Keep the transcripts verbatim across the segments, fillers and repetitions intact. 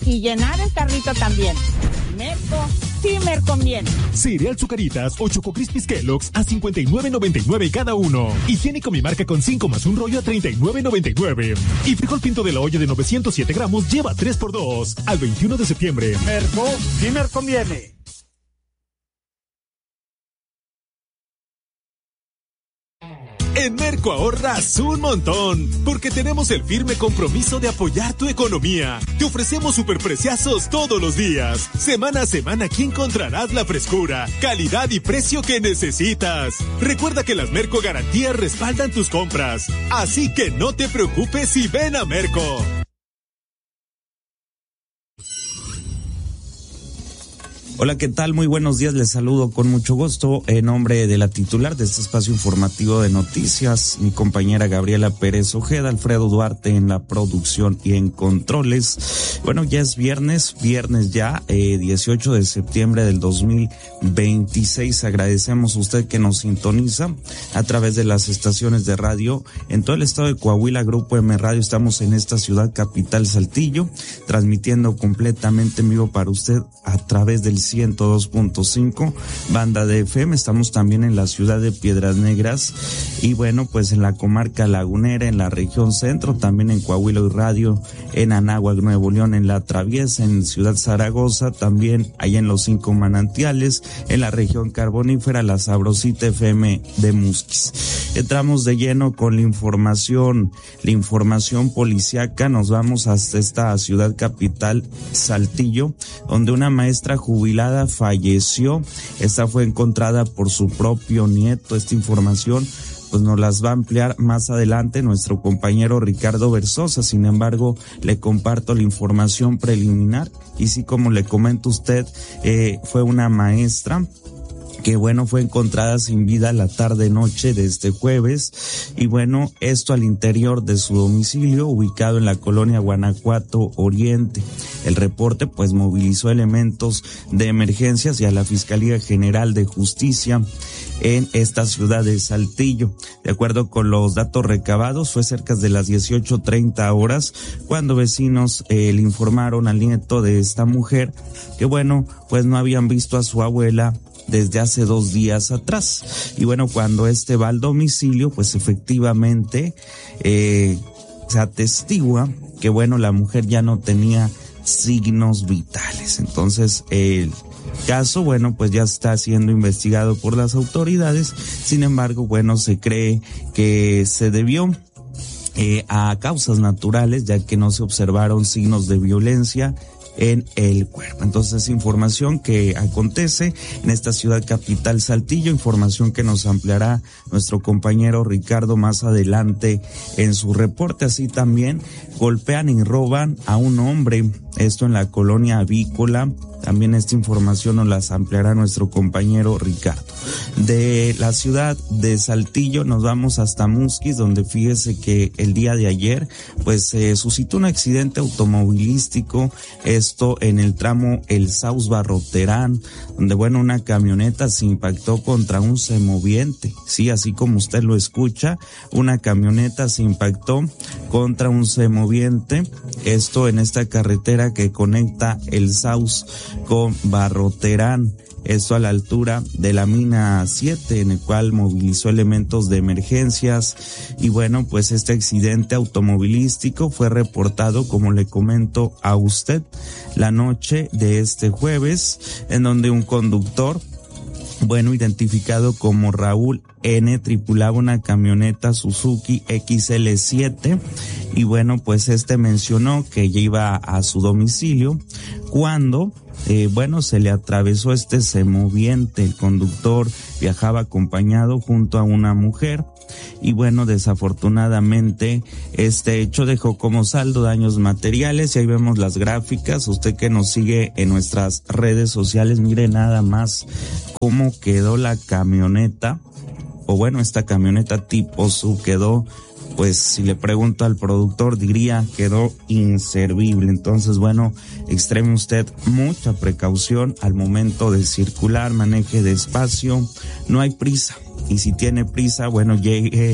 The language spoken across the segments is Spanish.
y llenar el carrito también. Merco, sí me conviene. Cereal Zucaritas o Choco Crispies Kellogg's a cincuenta y nueve noventa y nueve cada uno. Higiénico Mi Marca con cinco más un rollo a treinta y nueve noventa y nueve. Y frijol pinto de la olla de novecientos siete gramos lleva tres por dos. Al veintiuno de septiembre. Merco, sí me conviene. En Merco ahorras un montón, porque tenemos el firme compromiso de apoyar tu economía. Te ofrecemos superpreciazos todos los días. Semana a semana aquí encontrarás la frescura, calidad y precio que necesitas. Recuerda que las Merco Garantías respaldan tus compras. Así que no te preocupes y ven a Merco. Hola, ¿qué tal? Muy buenos días, les saludo con mucho gusto en nombre de la titular de este espacio informativo de noticias, mi compañera Gabriela Pérez Ojeda, Alfredo Duarte en la producción y en controles. Bueno, ya es viernes, viernes ya, eh, dieciocho de septiembre del dos mil veintiséis. Agradecemos a usted que nos sintoniza a través de las estaciones de radio en todo el estado de Coahuila. Grupo M Radio, estamos en esta ciudad capital Saltillo, transmitiendo completamente en vivo para usted a través del ciento dos punto cinco, banda de F M. Estamos también en la ciudad de Piedras Negras y bueno, pues en la comarca lagunera, en la región centro, también en Coahuila y Radio, en Anáhuac, Nuevo León, en La Traviesa, en Ciudad Zaragoza, también allá en los Cinco Manantiales, en la región carbonífera, la Sabrosita F M de Musquis. Entramos de lleno con la información, la información policiaca. Nos vamos hasta esta ciudad capital Saltillo, donde una maestra jubilada falleció. Esta fue encontrada por su propio nieto. Esta información pues nos las va a ampliar más adelante nuestro compañero Ricardo Versosa. Sin embargo, le comparto la información preliminar y sí, como le comento usted, eh, fue una maestra que bueno, fue encontrada sin vida la tarde-noche de este jueves, y bueno, esto al interior de su domicilio, ubicado en la colonia Guanajuato Oriente. El reporte pues movilizó elementos de emergencias y a la Fiscalía General de Justicia en esta ciudad de Saltillo. De acuerdo con los datos recabados, fue cerca de las dieciocho treinta horas cuando vecinos eh, le informaron al nieto de esta mujer que bueno, pues no habían visto a su abuela desde hace dos días atrás. Y bueno, cuando este va al domicilio, pues efectivamente eh, se atestigua que bueno, la mujer ya no tenía signos vitales. Entonces el caso, bueno, pues ya está siendo investigado por las autoridades. Sin embargo, bueno, se cree que se debió eh, a causas naturales, ya que no se observaron signos de violencia en el cuerpo. Entonces, información que acontece en esta ciudad capital Saltillo, información que nos ampliará nuestro compañero Ricardo más adelante en su reporte. Así también golpean y roban a un hombre, esto en la colonia Avícola. También esta información nos las ampliará nuestro compañero Ricardo. De la ciudad de Saltillo nos vamos hasta Musquis, donde fíjese que el día de ayer pues se eh, suscitó un accidente automovilístico, esto en el tramo El Saus Barroterán, donde bueno, una camioneta se impactó contra un semoviente. Sí, así como usted lo escucha, una camioneta se impactó contra un semoviente, esto en esta carretera que conecta El Saus con Barroterán, esto a la altura de la mina siete, en el cual movilizó elementos de emergencias. Y bueno, pues este accidente automovilístico fue reportado, como le comento a usted, la noche de este jueves, en donde un conductor, bueno, identificado como Raúl N, tripulaba una camioneta Suzuki X L siete, y bueno, pues este mencionó que ya iba a su domicilio cuando Eh, bueno, se le atravesó este semoviente. El conductor viajaba acompañado junto a una mujer y bueno, desafortunadamente este hecho dejó como saldo daños materiales, y ahí vemos las gráficas. Usted que nos sigue en nuestras redes sociales, mire nada más cómo quedó la camioneta, o bueno, esta camioneta tipo S U V quedó, pues si le pregunto al productor diría quedó inservible. Entonces bueno, extreme usted mucha precaución al momento de circular, maneje despacio, no hay prisa, y si tiene prisa, bueno, llegue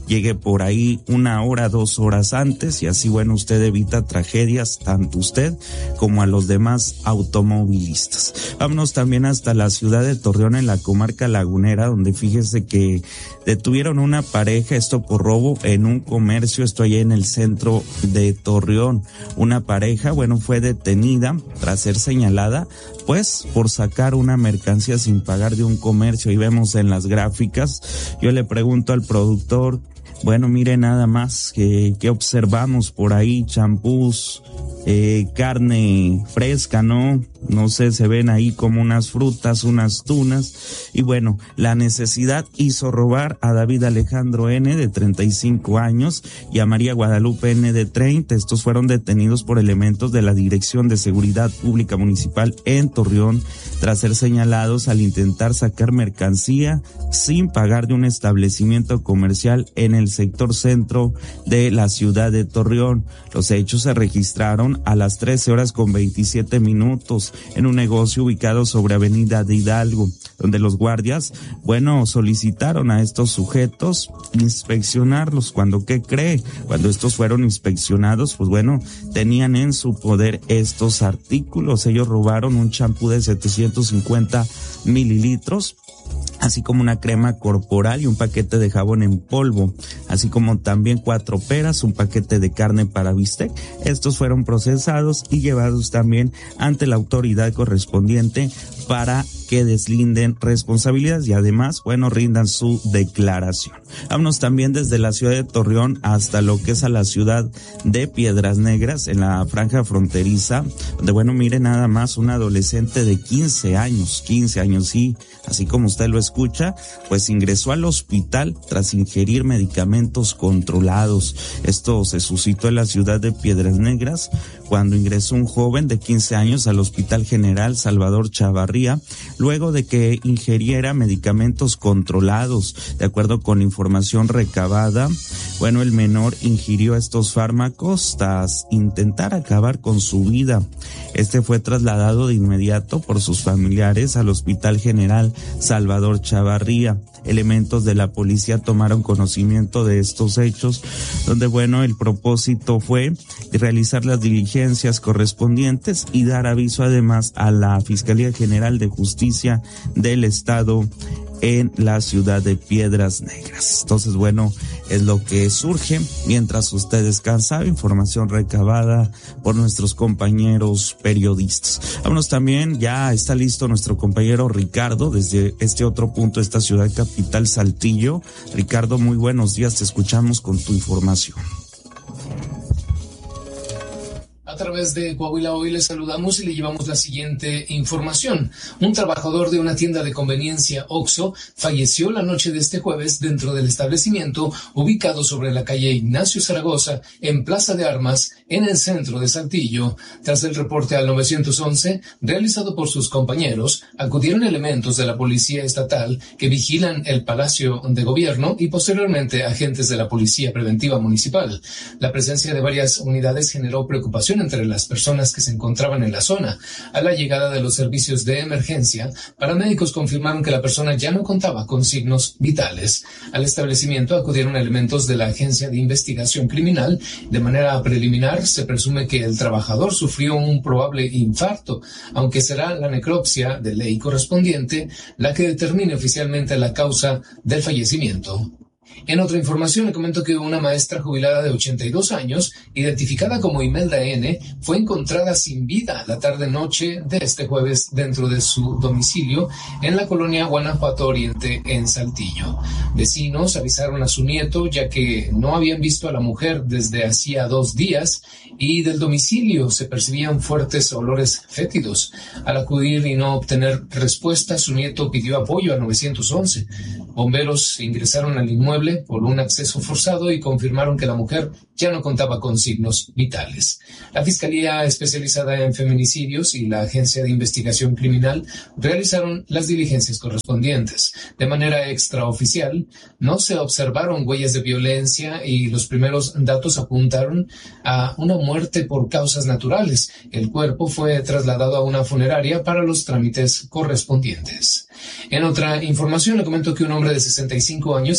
llegue por ahí una hora, dos horas antes y así, bueno, usted evita tragedias, tanto usted como a los demás automovilistas. Vámonos también hasta la ciudad de Torreón, en la comarca lagunera, donde fíjese que detuvieron una pareja, esto por robo en un comercio, esto allá en el centro de Torreón. Una pareja, bueno, fue detenida tras ser señalada, pues, por sacar una mercancía sin pagar de un comercio. Y vemos en las gráficas, yo le pregunto al productor, bueno, mire nada más que, que observamos por ahí, champús, eh, carne fresca, ¿no? No sé, se ven ahí como unas frutas, unas tunas. Y bueno, la necesidad hizo robar a David Alejandro N, de treinta y cinco años, y a María Guadalupe N, de treinta. Estos fueron detenidos por elementos de la Dirección de Seguridad Pública Municipal en Torreón, tras ser señalados al intentar sacar mercancía sin pagar de un establecimiento comercial en el sector centro de la ciudad de Torreón. Los hechos se registraron a las trece horas con veintisiete minutos en un negocio ubicado sobre Avenida de Hidalgo, donde los guardias, bueno, solicitaron a estos sujetos inspeccionarlos. Cuando, ¿qué cree? Cuando estos fueron inspeccionados, pues bueno, tenían en su poder estos artículos. Ellos robaron un champú de setecientos cincuenta mililitros, así como una crema corporal y un paquete de jabón en polvo, así como también cuatro peras, un paquete de carne para bistec. Estos fueron procesados y llevados también ante la autoridad correspondiente para que deslinden responsabilidades y además, bueno, rindan su declaración. Vámonos también desde la ciudad de Torreón hasta lo que es a la ciudad de Piedras Negras, en la franja fronteriza, donde, bueno, mire nada más, un adolescente de quince años, quince años, sí, así como usted lo escucha, pues ingresó al hospital tras ingerir medicamentos controlados. Esto se suscitó en la ciudad de Piedras Negras, cuando ingresó un joven de quince años al Hospital General Salvador Chavarría, luego de que ingeriera medicamentos controlados. De acuerdo con información recabada, bueno, el menor ingirió estos fármacos tras intentar acabar con su vida. Este fue trasladado de inmediato por sus familiares al Hospital General Salvador Chavarría. Elementos de la policía tomaron conocimiento de estos hechos, donde, bueno, el propósito fue realizar las diligencias correspondientes y dar aviso además a la Fiscalía General de Justicia del Estado en la ciudad de Piedras Negras. Entonces, bueno, es lo que surge mientras usted descansa, información recabada por nuestros compañeros periodistas. Vámonos también, ya está listo nuestro compañero Ricardo desde este otro punto de esta ciudad capital, Saltillo. Ricardo, muy buenos días, te escuchamos con tu información. A través de Coahuila Hoy le saludamos y le llevamos la siguiente información. Un trabajador de una tienda de conveniencia Oxxo falleció la noche de este jueves dentro del establecimiento ubicado sobre la calle Ignacio Zaragoza en Plaza de Armas en el centro de Saltillo. Tras el reporte al nueve once realizado por sus compañeros, acudieron elementos de la Policía Estatal que vigilan el Palacio de Gobierno y posteriormente agentes de la Policía Preventiva Municipal. La presencia de varias unidades generó preocupación entre las personas que se encontraban en la zona. A la llegada de los servicios de emergencia, paramédicos confirmaron que la persona ya no contaba con signos vitales. Al establecimiento acudieron elementos de la Agencia de Investigación Criminal. De manera preliminar, se presume que el trabajador sufrió un probable infarto, aunque será la necropsia de ley correspondiente la que determine oficialmente la causa del fallecimiento. En otra información, le comento que una maestra jubilada de ochenta y dos años, identificada como Imelda N., fue encontrada sin vida la tarde-noche de este jueves dentro de su domicilio en la colonia Guanajuato Oriente, en Saltillo. Vecinos avisaron a su nieto, ya que no habían visto a la mujer desde hacía dos días y del domicilio se percibían fuertes olores fétidos. Al acudir y no obtener respuesta, su nieto pidió apoyo al nueve once. Bomberos ingresaron al inmueble por un acceso forzado y confirmaron que la mujer ya no contaba con signos vitales. La Fiscalía Especializada en Feminicidios y la Agencia de Investigación Criminal realizaron las diligencias correspondientes. De manera extraoficial, no se observaron huellas de violencia y los primeros datos apuntaron a una muerte por causas naturales. El cuerpo fue trasladado a una funeraria para los trámites correspondientes. En otra información, le comento que un hombre de sesenta y cinco años, identificado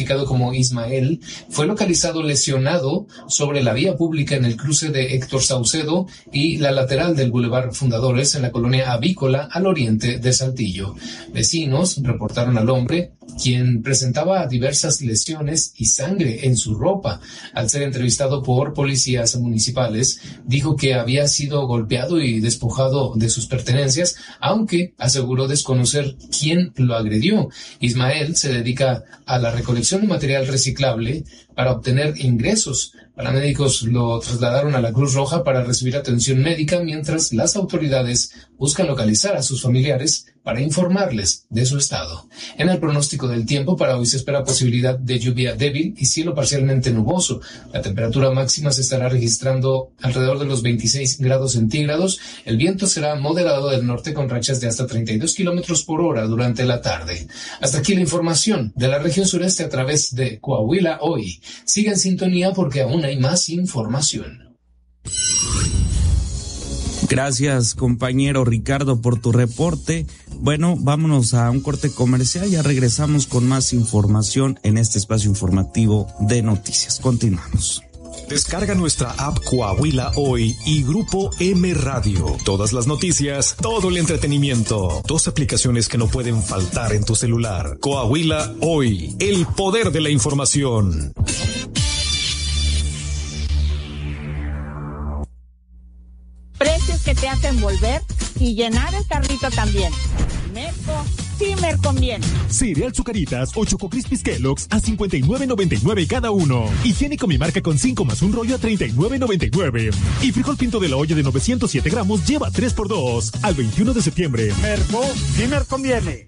identificado como Ismael, fue localizado lesionado sobre la vía pública en el cruce de Héctor Saucedo y la lateral del Boulevard Fundadores en la colonia Avícola al oriente de Saltillo. Vecinos reportaron al hombre, quien presentaba diversas lesiones y sangre en su ropa. Al ser entrevistado por policías municipales, dijo que había sido golpeado y despojado de sus pertenencias, aunque aseguró desconocer quién lo agredió. Ismael se dedica a la recolección de material reciclable para obtener ingresos. Paramédicos lo trasladaron a la Cruz Roja para recibir atención médica, mientras las autoridades buscan localizar a sus familiares para informarles de su estado. En el pronóstico del tiempo, para hoy se espera posibilidad de lluvia débil y cielo parcialmente nuboso. La temperatura máxima se estará registrando alrededor de los veintiséis grados centígrados. El viento será moderado del norte con rachas de hasta treinta y dos kilómetros por hora durante la tarde. Hasta aquí la información de la región sureste a través de Coahuila Hoy. Siga en sintonía porque aún hay más información. Gracias, compañero Ricardo, por tu reporte. Bueno, vámonos a un corte comercial. Ya regresamos con más información en este espacio informativo de noticias. Continuamos. Descarga nuestra app Coahuila Hoy y Grupo M Radio. Todas las noticias, todo el entretenimiento. Dos aplicaciones que no pueden faltar en tu celular. Coahuila Hoy, el poder de la información. Precios que te hacen volver y llenar el carrito también. Merco, sí me conviene. Cereal Zucaritas o Choco Crispies Kellogg's a cincuenta y nueve noventa y nueve cada uno. Higiénico Mi Marca con cinco más un rollo a treinta y nueve noventa y nueve. Y frijol pinto de la olla de novecientos siete gramos lleva tres por dos al veintiuno de septiembre. Merco, sí me conviene.